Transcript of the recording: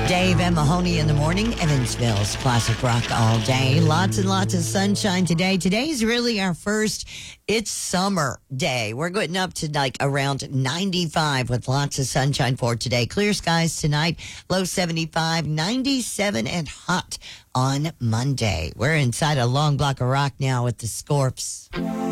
Dave and Mahoney in the morning, Evansville's classic rock all day. Lots and lots of sunshine today. Today's really our first It's Summer day. We're getting up to like around 95 with lots of sunshine for today. Clear skies tonight, low 75, 97 and hot on Monday. We're inside a long block of rock now with the Scorps.